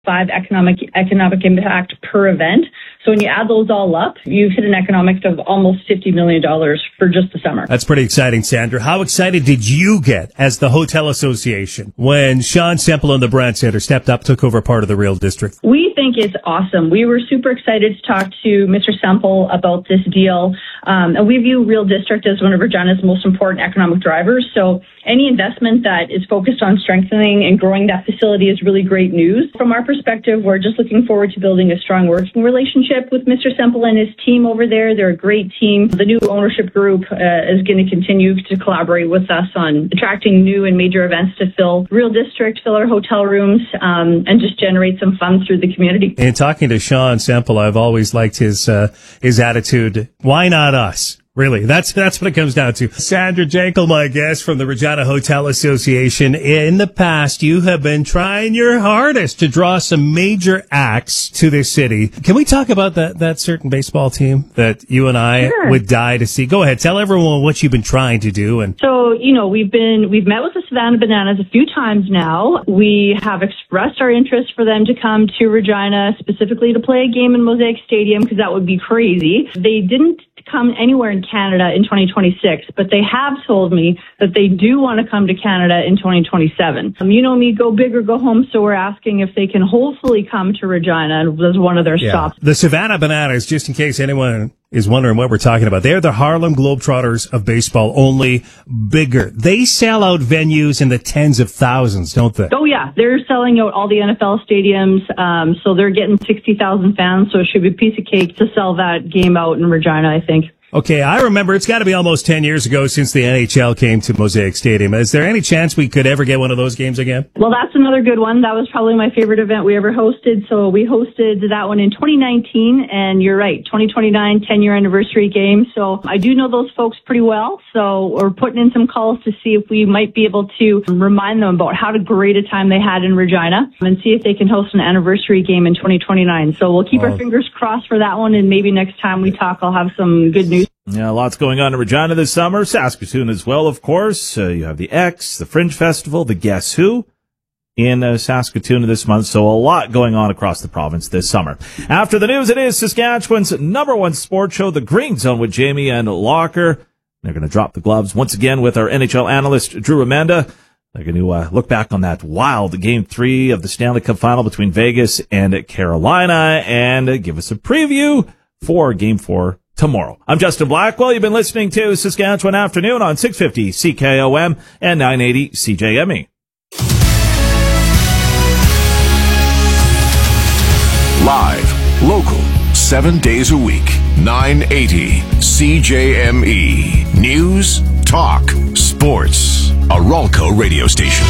economic impact per event. So when you add those all up, you've hit an economics of almost $50 million for just the summer. That's pretty exciting, Sandra. How excited did you get as the Hotel Association when Sean Semple and the Brand Center stepped up, took over part of the Real District? We think it's awesome. We were super excited to talk to Mr. Semple about this deal. And we view Real District as one of Regina's most important economic drivers. So any investment that is focused on strengthening and growing that facility is really great news. From our perspective, we're just looking forward to building a strong working relationship with Mr. Semple and his team over there. They're a great team. The new ownership group is going to continue to collaborate with us on attracting new and major events to fill Real District, fill our hotel rooms, and just generate some fun through the community. In talking to Sean Semple, I've always liked his attitude. Why not us? Really, that's what it comes down to. Sandra Jankel, my guest from the Regina Hotel Association. In the past, you have been trying your hardest to draw some major acts to this city. Can we talk about that certain baseball team that you and I would die to see? Go ahead, tell everyone what you've been trying to do. And so, we've met with the Savannah Bananas a few times now. We have expressed our interest for them to come to Regina, specifically to play a game in Mosaic Stadium, because that would be crazy. They didn't come anywhere in Canada in 2026, but they have told me that they do want to come to Canada in 2027. You know me, go big or go home, so we're asking if they can hopefully come to Regina as one of their stops. The Savannah Bananas, just in case anyone is wondering what we're talking about, they're the Harlem Globetrotters of baseball, only bigger. They sell out venues in the tens of thousands, don't they? Oh, yeah. They're selling out all the NFL stadiums, so they're getting 60,000 fans, so it should be a piece of cake to sell that game out in Regina, I think. Okay, I remember it's got to be almost 10 years ago since the NHL came to Mosaic Stadium. Is there any chance we could ever get one of those games again? Well, that's another good one. That was probably my favorite event we ever hosted. So we hosted that one in 2019, and you're right, 2029, 10-year anniversary game. So I do know those folks pretty well. So we're putting in some calls to see if we might be able to remind them about how great a time they had in Regina and see if they can host an anniversary game in 2029. So we'll keep our fingers crossed for that one, and maybe next time we talk, I'll have some good news. Yeah, lots going on in Regina this summer. Saskatoon as well, of course. You have the X, the Fringe Festival, the Guess Who in Saskatoon this month. So a lot going on across the province this summer. After the news, it is Saskatchewan's number one sports show, The Green Zone with Jamie and Locker. They're going to drop the gloves once again with our NHL analyst, Drew Amanda. They're going to look back on that wild Game 3 of the Stanley Cup Final between Vegas and Carolina and give us a preview for Game 4 tomorrow. I'm Justin Blackwell. You've been listening to Saskatchewan Afternoon on 650 CKOM and 980 CJME. Live, local, 7 days a week, 980 CJME. News, talk, sports. A Ralco radio station.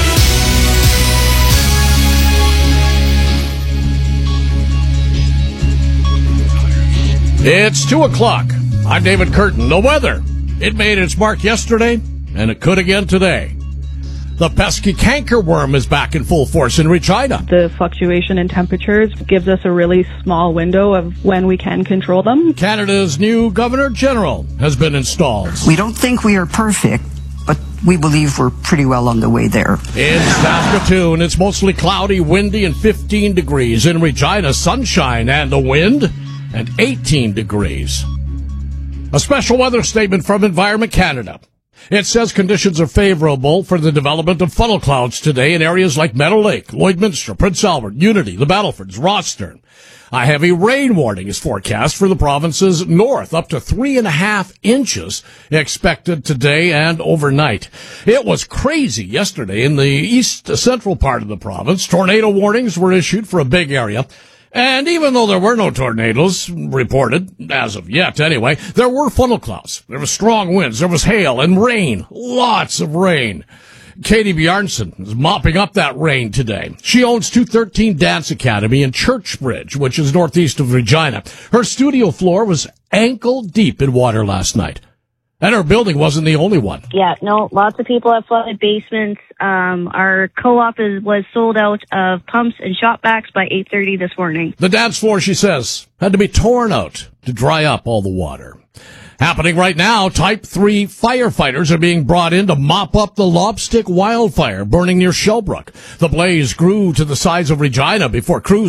It's 2 o'clock. I'm David Curtin. The weather. It made its mark yesterday, and it could again today. The pesky cankerworm is back in full force in Regina. The fluctuation in temperatures gives us a really small window of when we can control them. Canada's new Governor General has been installed. We don't think we are perfect, but we believe we're pretty well on the way there. In Saskatoon, it's mostly cloudy, windy, and 15 degrees. In Regina, sunshine and the wind, and 18 degrees. A special weather statement from Environment Canada. It says conditions are favorable for the development of funnel clouds today in areas like Meadow Lake, Lloydminster, Prince Albert, Unity, the Battlefords, Rosthern. A heavy rain warning is forecast for the provinces north, up to 3.5 inches expected today and overnight. It was crazy yesterday in the east central part of the province. Tornado warnings were issued for a big area. And even though there were no tornadoes reported, as of yet anyway, there were funnel clouds. There was strong winds, there was hail and rain, lots of rain. Katie Bjarnson is mopping up that rain today. She owns 213 Dance Academy in Churchbridge, which is northeast of Regina. Her studio floor was ankle deep in water last night. And her building wasn't the only one. Yeah, no, lots of people have flooded basements. Our co-op was sold out of pumps and shop vacs by 8:30 this morning. The dance floor, she says, had to be torn out to dry up all the water. Happening right now, Type 3 firefighters are being brought in to mop up the Lobstick wildfire burning near Shellbrook. The blaze grew to the size of Regina before crews